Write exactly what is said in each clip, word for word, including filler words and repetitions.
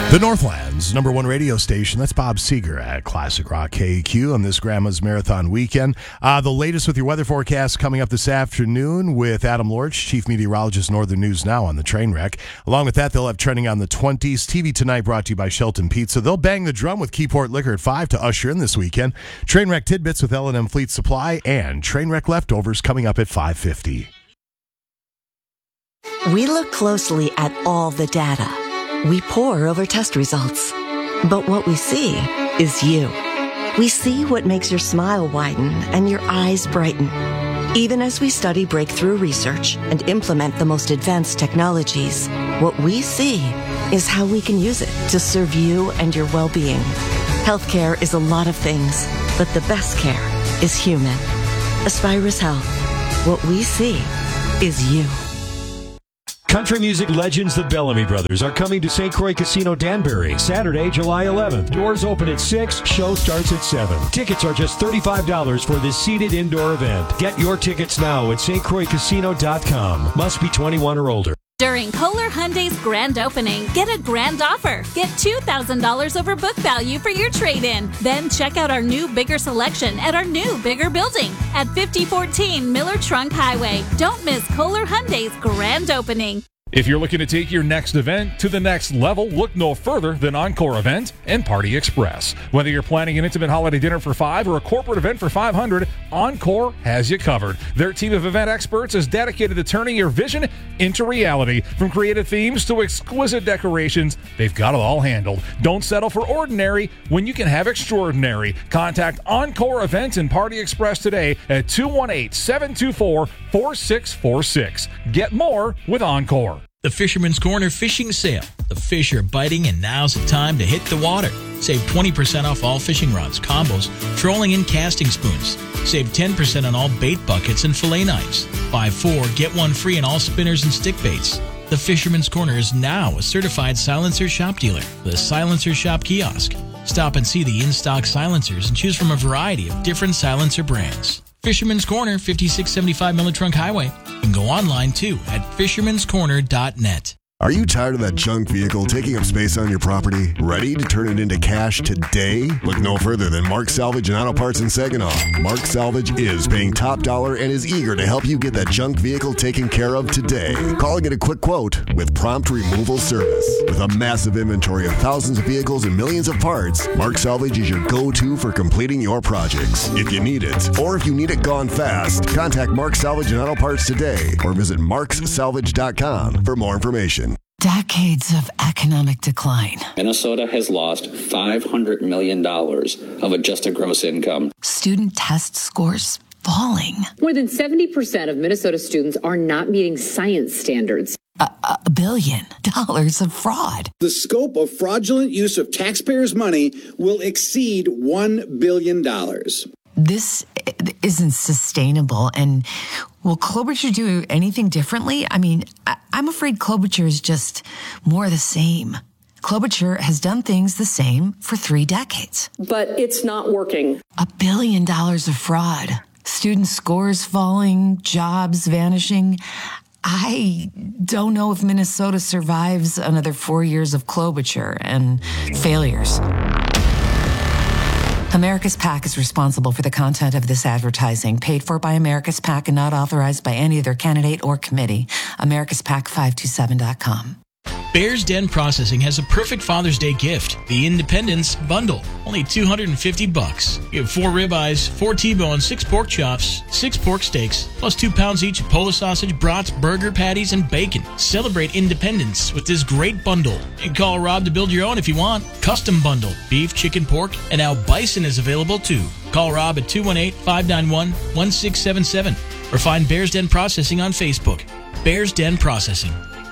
The Northland's number one radio station. That's Bob Seger at Classic Rock K Q on this Grandma's Marathon weekend. Uh, the latest with your weather forecast coming up this afternoon with Adam Lorch, Chief Meteorologist, Northern News Now on the train wreck. Along with that, they'll have trending on the twenties. T V Tonight brought to you by Shelton Pizza. They'll bang the drum with Keyport Liquor at five to usher in this weekend. Train wreck tidbits with L and M Fleet Supply and train wreck leftovers coming up at five fifty. We look closely at all the data. We pore over test results. But what we see is you. We see what makes your smile widen and your eyes brighten. Even as we study breakthrough research and implement the most advanced technologies, what we see is how we can use it to serve you and your well-being. Healthcare is a lot of things, but the best care is human. Aspirus Health. What we see is you. Country music legends the Bellamy Brothers are coming to Saint Croix Casino Danbury Saturday, July eleventh. Doors open at six, show starts at seven. Tickets are just thirty-five dollars for this seated indoor event. Get your tickets now at S T Croix Casino dot com. Must be twenty-one or older. During Kohler Hyundai's grand opening, get a grand offer. Get two thousand dollars over book value for your trade-in. Then check out our new, bigger selection at our new, bigger building at fifty fourteen Miller Trunk Highway. Don't miss Kohler Hyundai's grand opening. If you're looking to take your next event to the next level, look no further than Encore Event and Party Express. Whether you're planning an intimate holiday dinner for five or a corporate event for five hundred, Encore has you covered. Their team of event experts is dedicated to turning your vision into reality. From creative themes to exquisite decorations, they've got it all handled. Don't settle for ordinary when you can have extraordinary. Contact Encore Event and Party Express today at two one eight, seven two four, four six four six. Get more with Encore. The Fisherman's Corner Fishing Sale. The fish are biting and now's the time to hit the water. Save twenty percent off all fishing rods, combos, trolling and casting spoons. Save ten percent on all bait buckets and fillet knives. Buy four, get one free on all spinners and stick baits. The Fisherman's Corner is now a certified silencer shop dealer with a silencer shop kiosk. Stop and see the in-stock silencers and choose from a variety of different silencer brands. Fisherman's Corner, fifty-six seventy-five Miller Trunk Highway. You can go online too at fishermans corner dot net. Are you tired of that junk vehicle taking up space on your property? Ready to turn it into cash today? Look no further than Mark Salvage and Auto Parts in Saginaw. Mark Salvage is paying top dollar and is eager to help you get that junk vehicle taken care of today. Calling it a quick quote with prompt removal service. With a massive inventory of thousands of vehicles and millions of parts, Mark Salvage is your go-to for completing your projects. If you need it, or if you need it gone fast, contact Mark Salvage and Auto Parts today or visit marks salvage dot com for more information. Decades of economic decline. Minnesota has lost five hundred million dollars of adjusted gross income. Student test scores falling. More than seventy percent of Minnesota students are not meeting science standards. A, a billion dollars of fraud. The scope of fraudulent use of taxpayers' money will exceed one billion dollars. This isn't sustainable. And will Klobuchar do anything differently? I mean, I, I'm afraid Klobuchar is just more of the same. Klobuchar has done things the same for three decades. But it's not working. A billion dollars of fraud. Student scores falling, jobs vanishing. I don't know if Minnesota survives another four years of Klobuchar and failures. America's PAC is responsible for the content of this advertising, paid for by America's PAC and not authorized by any other candidate or committee. America's PAC five two seven dot com. Bears Den Processing has a perfect Father's Day gift, the Independence Bundle. Only two hundred fifty bucks. You have four ribeyes, four T-bones, six pork chops, six pork steaks, plus two pounds each of Polish sausage, brats, burger patties, and bacon. Celebrate independence with this great bundle. You can call Rob to build your own if you want. Custom bundle. Beef, chicken, pork, and now bison is available too. Call Rob at two one eight, five nine one, one six seven seven or find Bears Den Processing on Facebook. Bears Den Processing.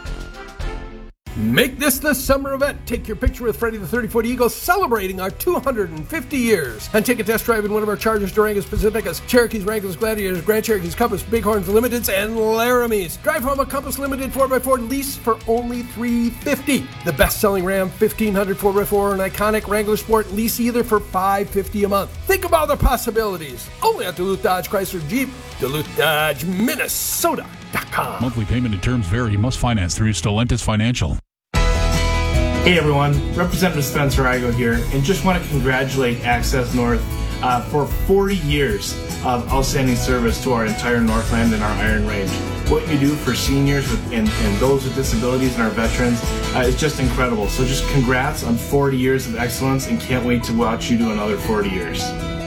Make this the summer event. Take your picture with Freddie the thirty-foot Eagle celebrating our two hundred fifty years. And take a test drive in one of our Chargers, Durangos, Pacificas, Cherokees, Wranglers, Gladiators, Grand Cherokees, Compass, Bighorns, Limiteds, and Laramies. Drive home a Compass Limited four by four lease for only three hundred fifty dollars. The best-selling Ram fifteen hundred four by four and iconic Wrangler Sport lease either for five hundred fifty dollars a month. Think of all the possibilities. Only at Duluth Dodge Chrysler Jeep. Duluth Dodge, Minnesota dot com. Monthly payment and terms vary. Must finance through Stellantis Financial. Hey everyone, Representative Spencer Igo here, and just want to congratulate Access North uh, for forty years of outstanding service to our entire Northland and our Iron Range. What you do for seniors with, and, and those with disabilities and our veterans uh, is just incredible. So just congrats on forty years of excellence, and can't wait to watch you do another forty years.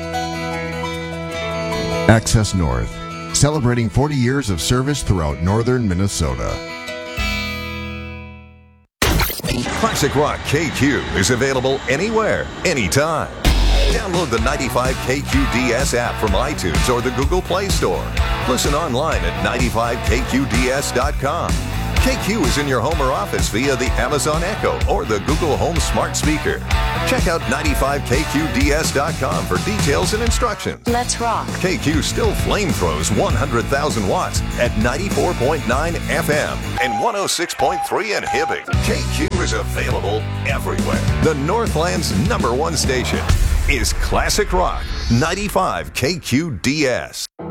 Access North, celebrating forty years of service throughout northern Minnesota. Classic Rock K Q is available anywhere, anytime. Download the ninety-five K Q D S app from iTunes or the Google Play Store. Listen online at ninety-five K Q D S dot com. K Q is in your home or office via the Amazon Echo or the Google Home smart speaker. Check out ninety-five K Q D S dot com for details and instructions. Let's rock. K Q still flame throws one hundred thousand watts at ninety-four point nine F M and one oh six point three in Hibbing. K Q is available everywhere. The Northland's number one station is Classic Rock ninety-five K Q D S.